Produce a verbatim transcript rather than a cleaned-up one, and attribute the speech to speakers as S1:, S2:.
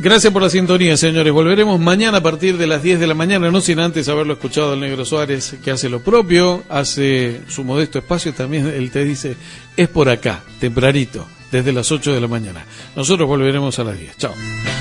S1: Gracias por la sintonía, señores. Volveremos mañana a partir de las diez de la mañana, no sin antes haberlo escuchado al Negro Suárez, que hace lo propio, hace su modesto espacio. También él te dice, es por acá, tempranito, desde las ocho de la mañana. Nosotros volveremos a las diez. Chao.